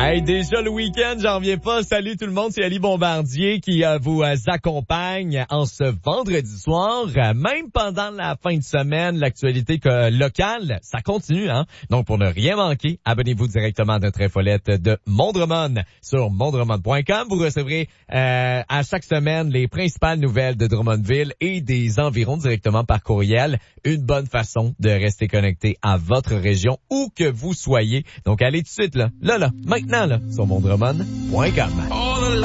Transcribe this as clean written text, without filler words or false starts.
Hey, déjà le week-end, j'en reviens pas. Salut tout le monde, c'est Ali Bombardier qui vous accompagne en ce vendredi soir. Même pendant la fin de semaine, l'actualité locale, ça continue, hein. Donc pour ne rien manquer, abonnez-vous directement à notre infolette de Mondremont sur mondremont.com. Vous recevrez à chaque semaine les principales nouvelles de Drummondville et des environs directement par courriel. Une bonne façon de rester connecté à votre région où que vous soyez. Donc allez tout de suite là, maintenant là, sur mondremont.com.